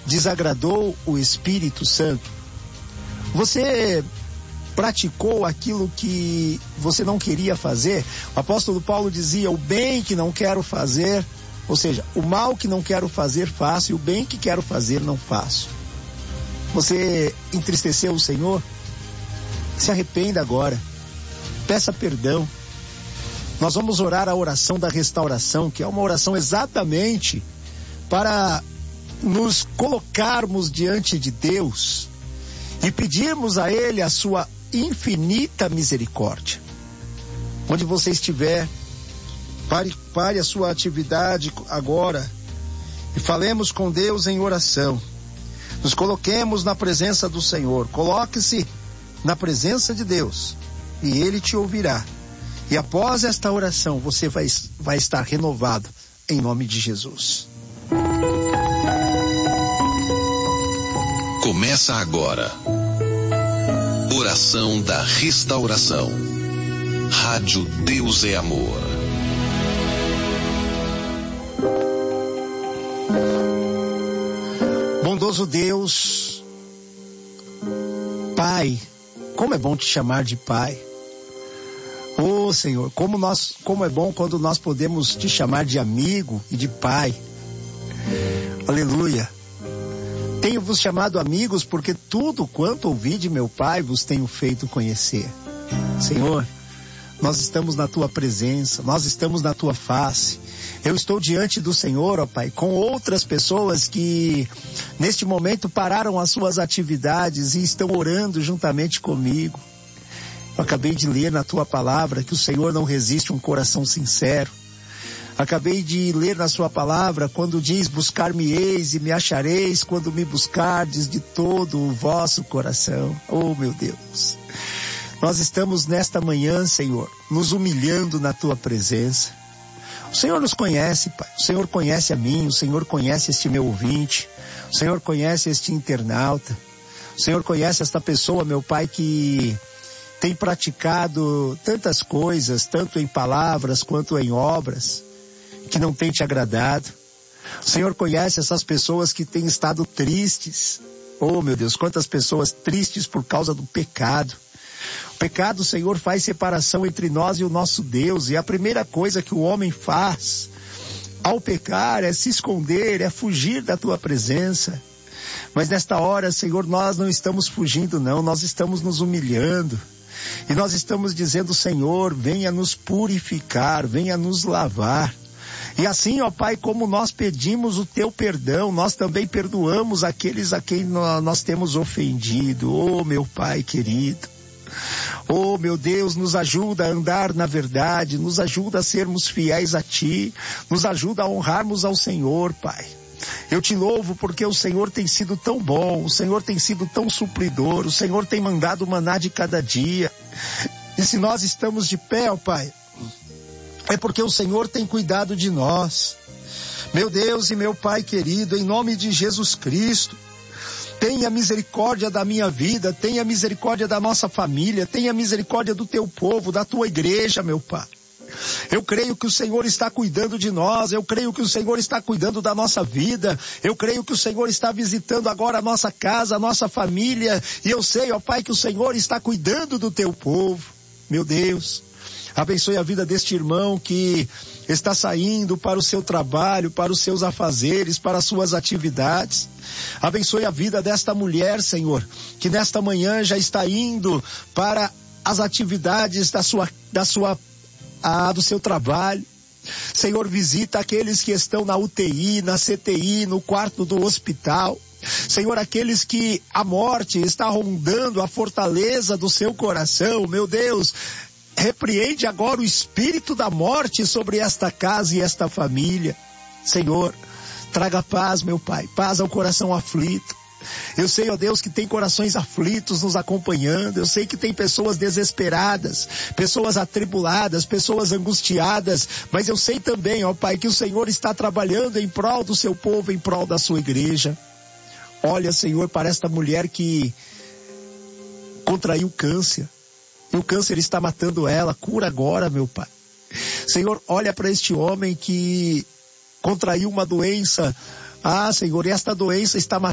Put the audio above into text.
desagradou o Espírito Santo? Você praticou aquilo que você não queria fazer? O apóstolo Paulo dizia: o bem que não quero fazer, ou seja, o mal que não quero fazer faço, e o bem que quero fazer não faço. Você entristeceu o Senhor? Se arrependa agora. Peça perdão. Nós vamos orar a oração da restauração, que é uma oração exatamente para nos colocarmos diante de Deus e pedirmos a Ele a sua infinita misericórdia. Onde você estiver, pare a sua atividade agora e falemos com Deus em oração. Nos coloquemos na presença do Senhor. Coloque-se na presença de Deus e Ele te ouvirá. E após esta oração, você vai estar renovado em nome de Jesus. Começa agora. Oração da Restauração. Rádio Deus é Amor. Bondoso Deus, Pai, como é bom te chamar de Pai. Oh Senhor, como é bom quando nós podemos te chamar de amigo e de Pai. Aleluia. Tenho-vos chamado amigos porque tudo quanto ouvi de meu Pai vos tenho feito conhecer. Senhor, nós estamos na tua presença, nós estamos na tua face. Eu estou diante do Senhor, ó Pai, com outras pessoas que neste momento pararam as suas atividades e estão orando juntamente comigo. Eu acabei de ler na tua palavra que o Senhor não resiste a um coração sincero. Acabei de ler na sua palavra quando diz: buscar-me-eis e me achareis quando me buscardes de todo o vosso coração. Oh meu Deus, nós estamos nesta manhã, Senhor, nos humilhando na tua presença. O Senhor nos conhece, Pai. O Senhor conhece a mim, o Senhor conhece este meu ouvinte, o Senhor conhece este internauta, o Senhor conhece esta pessoa, meu Pai, que tem praticado tantas coisas, tanto em palavras quanto em obras, que não tem te agradado. O Senhor conhece essas pessoas que têm estado tristes. Oh meu Deus, quantas pessoas tristes por causa do pecado. O pecado, Senhor, faz separação entre nós e o nosso Deus, e a primeira coisa que o homem faz ao pecar é se esconder, é fugir da tua presença. Mas nesta hora, Senhor, nós não estamos fugindo não, nós estamos nos humilhando. E nós estamos dizendo: Senhor, venha nos purificar, venha nos lavar. E assim, ó Pai, como nós pedimos o teu perdão, nós também perdoamos aqueles a quem nós temos ofendido. Oh meu Pai querido, oh meu Deus, nos ajuda a andar na verdade, nos ajuda a sermos fiéis a Ti, nos ajuda a honrarmos ao Senhor, Pai. Eu te louvo porque o Senhor tem sido tão bom, o Senhor tem sido tão supridor, o Senhor tem mandado maná de cada dia. E se nós estamos de pé, ó Pai, é porque o Senhor tem cuidado de nós. Meu Deus e meu Pai querido, em nome de Jesus Cristo, tenha misericórdia da minha vida, tenha misericórdia da nossa família, tenha misericórdia do teu povo, da tua igreja, meu Pai. Eu creio que o Senhor está cuidando de nós, eu creio que o Senhor está cuidando da nossa vida, eu creio que o Senhor está visitando agora a nossa casa, a nossa família, e eu sei, ó Pai, que o Senhor está cuidando do teu povo. Meu Deus, abençoe a vida deste irmão que está saindo para o seu trabalho, para os seus afazeres, para as suas atividades. Abençoe a vida desta mulher, Senhor, que nesta manhã já está indo para as atividades do seu trabalho. Senhor, visita aqueles que estão na UTI, na CTI, no quarto do hospital. Senhor, aqueles que a morte está rondando a fortaleza do seu coração, meu Deus, repreende agora o espírito da morte sobre esta casa e esta família. Senhor, traga paz, meu Pai, paz ao coração aflito. Eu sei, ó Deus, que tem corações aflitos nos acompanhando. Eu sei que tem pessoas desesperadas, pessoas atribuladas, pessoas angustiadas. Mas eu sei também, ó Pai, que o Senhor está trabalhando em prol do seu povo, em prol da sua igreja. Olha, Senhor, para esta mulher que contraiu câncer. E o câncer está matando ela. Cura agora, meu Pai. Senhor, olha para este homem que contraiu uma doença. Ah, Senhor, esta doença está matando